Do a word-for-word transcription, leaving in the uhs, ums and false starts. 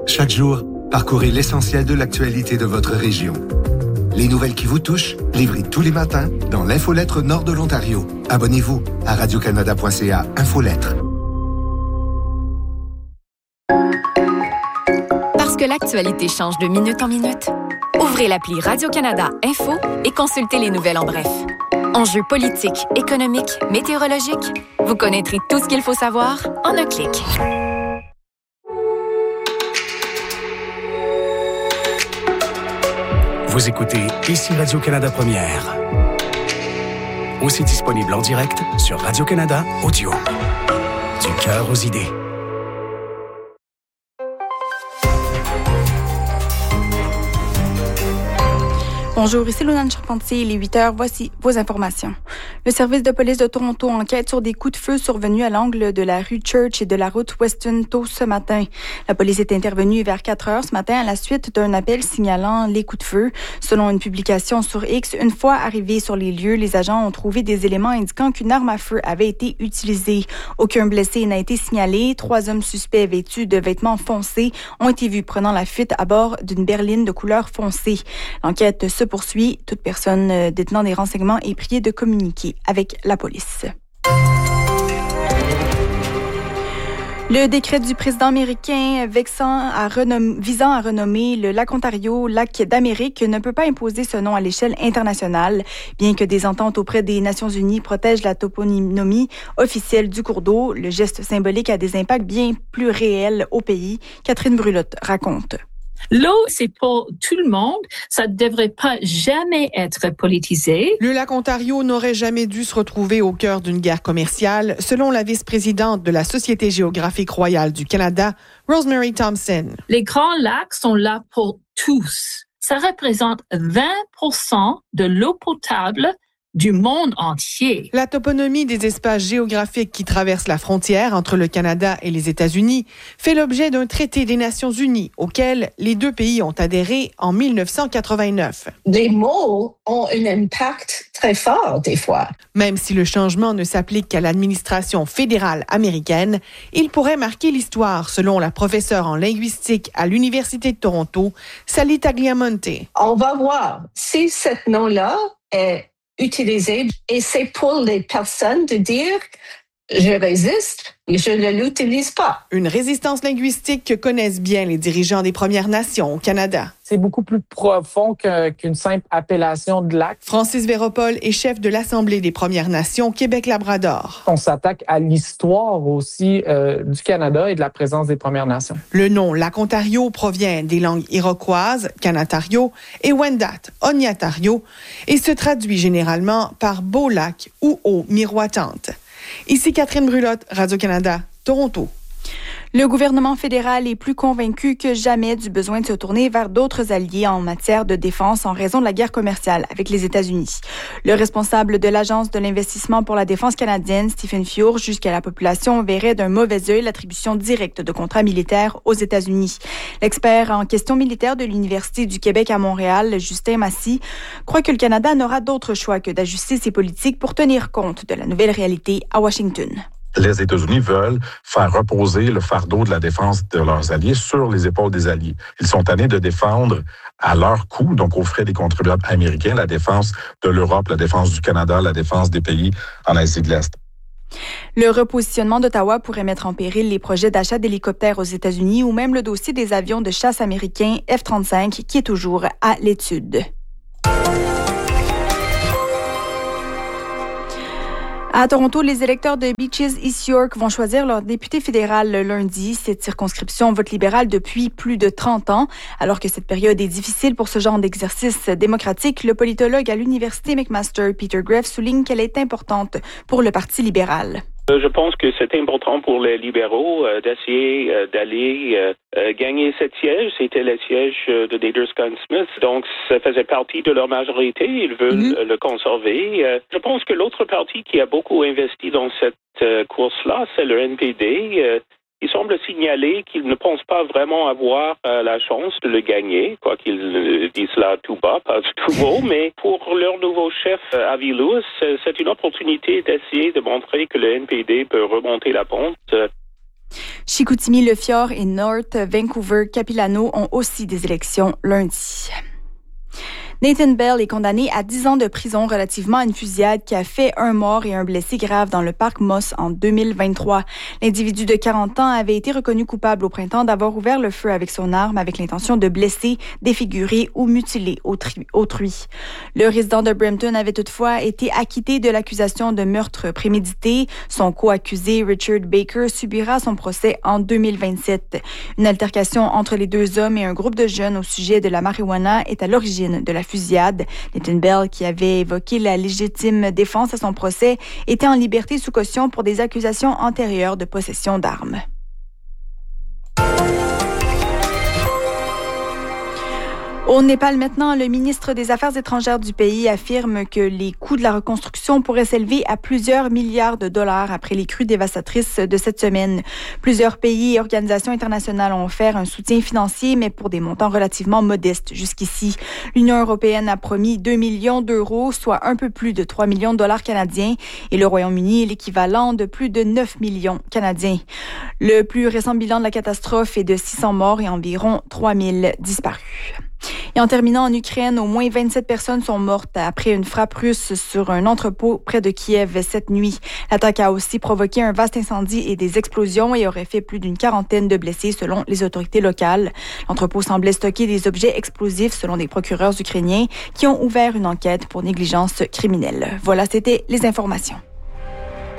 Chaque jour, parcourez l'essentiel de l'actualité de votre région. Les nouvelles qui vous touchent, livrées tous les matins dans l'infolettre Nord de l'Ontario. Abonnez-vous à radio canada point c a Infolettre. Parce que l'actualité change de minute en minute, ouvrez l'appli Radio-Canada Info et consultez les nouvelles en bref. Enjeux politiques, économiques, météorologiques, vous connaîtrez tout ce qu'il faut savoir en un clic. Vous écoutez ici Radio-Canada Première. Aussi disponible en direct sur Radio-Canada Audio. Du cœur aux idées. Bonjour, ici Lunane Charpentier, il est huit heures, voici vos informations. Le service de police de Toronto enquête sur des coups de feu survenus à l'angle de la rue Church et de la route Weston tôt ce matin. La police est intervenue vers quatre heures ce matin à la suite d'un appel signalant les coups de feu. Selon une publication sur X, une fois arrivés sur les lieux, les agents ont trouvé des éléments indiquant qu'une arme à feu avait été utilisée. Aucun blessé n'a été signalé. Trois hommes suspects vêtus de vêtements foncés ont été vus prenant la fuite à bord d'une berline de couleur foncée. L'enquête se poursuit. Toute personne détenant des renseignements est priée de communiquer avec la police. Le décret du président américain vexant à renom- visant à renommer le lac Ontario lac d'Amérique ne peut pas imposer ce nom à l'échelle internationale. Bien que des ententes auprès des Nations unies protègent la toponymie officielle du cours d'eau, le geste symbolique a des impacts bien plus réels au pays. Catherine Brulotte raconte. L'eau, c'est pour tout le monde. Ça ne devrait pas jamais être politisé. Le lac Ontario n'aurait jamais dû se retrouver au cœur d'une guerre commerciale, selon la vice-présidente de la Société géographique royale du Canada, Rosemary Thompson. Les grands lacs sont là pour tous. Ça représente vingt pour cent de l'eau potable du monde entier. La toponymie des espaces géographiques qui traversent la frontière entre le Canada et les États-Unis fait l'objet d'un traité des Nations unies auquel les deux pays ont adhéré en dix-neuf cent quatre-vingt-neuf. Les mots ont un impact très fort des fois. Même si le changement ne s'applique qu'à l'administration fédérale américaine, il pourrait marquer l'histoire, selon la professeure en linguistique à l'Université de Toronto, Sally Tagliamonte. On va voir si ce nom-là est utilisé et c'est pour les personnes de dire je résiste et je ne l'utilise pas. Une résistance linguistique que connaissent bien les dirigeants des Premières Nations au Canada. C'est beaucoup plus profond que, qu'une simple appellation de lac. Francis Véropol est chef de l'Assemblée des Premières Nations Québec-Labrador. On s'attaque à l'histoire aussi euh, du Canada et de la présence des Premières Nations. Le nom Lac Ontario provient des langues iroquoises, Kanatario, et Wendat, Onyatario, et se traduit généralement par beau lac ou eau miroitante. Ici Catherine Brulotte, Radio-Canada, Toronto. Le gouvernement fédéral est plus convaincu que jamais du besoin de se tourner vers d'autres alliés en matière de défense en raison de la guerre commerciale avec les États-Unis. Le responsable de l'Agence de l'investissement pour la défense canadienne, Stephen Fior, jusqu'à la population verrait d'un mauvais œil l'attribution directe de contrats militaires aux États-Unis. L'expert en questions militaires de l'Université du Québec à Montréal, Justin Massy, croit que le Canada n'aura d'autre choix que d'ajuster ses politiques pour tenir compte de la nouvelle réalité à Washington. Les États-Unis veulent faire reposer le fardeau de la défense de leurs alliés sur les épaules des alliés. Ils sont tannés de défendre à leur coût, donc aux frais des contribuables américains, la défense de l'Europe, la défense du Canada, la défense des pays en Asie de l'Est. Le repositionnement d'Ottawa pourrait mettre en péril les projets d'achat d'hélicoptères aux États-Unis ou même le dossier des avions de chasse américains F trente-cinq qui est toujours à l'étude. À Toronto, les électeurs de Beaches East York vont choisir leur député fédéral le lundi. Cette circonscription vote libéral depuis plus de trente ans. Alors que cette période est difficile pour ce genre d'exercice démocratique, le politologue à l'Université McMaster, Peter Greff, souligne qu'elle est importante pour le Parti libéral. Je pense que c'est important pour les libéraux euh, d'essayer euh, d'aller euh, euh, gagner cette siège. C'était le siège euh, de Dader Scott-Smith. Donc, ça faisait partie de leur majorité. Ils veulent mm-hmm. euh, le conserver. Euh, je pense que l'autre parti qui a beaucoup investi dans cette euh, course-là, c'est le N P D. Euh, Il semble signaler qu'ils ne pensent pas vraiment avoir euh, la chance de le gagner, quoi qu'ils euh, disent là tout bas, pas tout haut, mais pour leur nouveau chef, euh, Avi Lewis, euh, c'est une opportunité d'essayer de montrer que le N P D peut remonter la pente. Euh, Chicoutimi, Le Fjord et North Vancouver-Capilano ont aussi des élections lundi. Nathan Bell est condamné à dix ans de prison relativement à une fusillade qui a fait un mort et un blessé grave dans le parc Moss en deux mille vingt-trois. L'individu de quarante ans avait été reconnu coupable au printemps d'avoir ouvert le feu avec son arme avec l'intention de blesser, défigurer ou mutiler autrui. Le résident de Brampton avait toutefois été acquitté de l'accusation de meurtre prémédité. Son co-accusé Richard Baker subira son procès en deux mille vingt-sept. Une altercation entre les deux hommes et un groupe de jeunes au sujet de la marijuana est à l'origine de la fusillade. Nathan Bell, qui avait évoqué la légitime défense à son procès, était en liberté sous caution pour des accusations antérieures de possession d'armes. Au Népal maintenant, le ministre des Affaires étrangères du pays affirme que les coûts de la reconstruction pourraient s'élever à plusieurs milliards de dollars après les crues dévastatrices de cette semaine. Plusieurs pays et organisations internationales ont offert un soutien financier, mais pour des montants relativement modestes jusqu'ici. L'Union européenne a promis deux millions d'euros, soit un peu plus de trois millions de dollars canadiens, et le Royaume-Uni est l'équivalent de plus de neuf millions canadiens. Le plus récent bilan de la catastrophe est de six cents morts et environ trois mille disparus. Et en terminant, en Ukraine, au moins vingt-sept personnes sont mortes après une frappe russe sur un entrepôt près de Kiev cette nuit. L'attaque a aussi provoqué un vaste incendie et des explosions et aurait fait plus d'une quarantaine de blessés selon les autorités locales. L'entrepôt semblait stocker des objets explosifs selon des procureurs ukrainiens qui ont ouvert une enquête pour négligence criminelle. Voilà, c'était les informations.